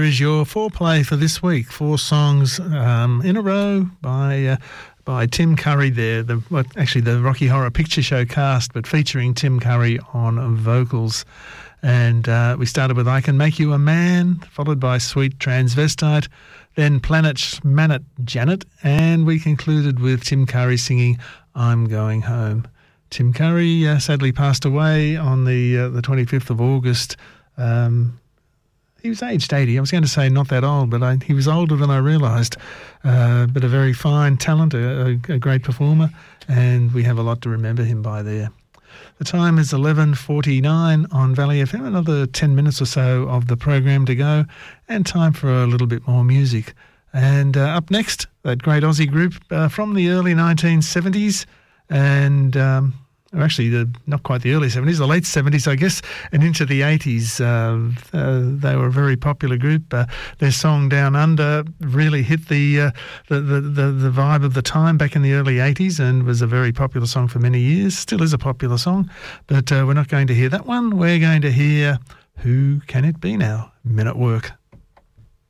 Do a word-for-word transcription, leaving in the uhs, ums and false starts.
is your foreplay for this week. Four songs um, in a row by uh, by Tim Curry there. The well, actually the Rocky Horror Picture Show cast, but featuring Tim Curry on vocals. And uh, we started with I Can Make You a Man, followed by Sweet Transvestite, then Planet Manet Janet, and we concluded with Tim Curry singing I'm Going Home. Tim Curry uh, sadly passed away on the uh, the twenty-fifth of August. Um, he was aged eighty. I was going to say not that old, but I, he was older than I realised. Uh, but a very fine talent, a, a great performer, and we have a lot to remember him by there. The time is eleven forty-nine on Valley F M. Another ten minutes or so of the program to go, and time for a little bit more music. And uh, up next, that great Aussie group uh, from the early nineteen seventies, and um, or actually the, not quite the early seventies, the late seventies, I guess, and into the eighties. Uh, uh, they were a very popular group. Uh, their song Down Under really hit the, uh, the, the, the, the vibe of the time back in the early eighties and was a very popular song for many years. Still is a popular song, but uh, we're not going to hear that one. We're going to hear Who Can It Be Now? Men at Work.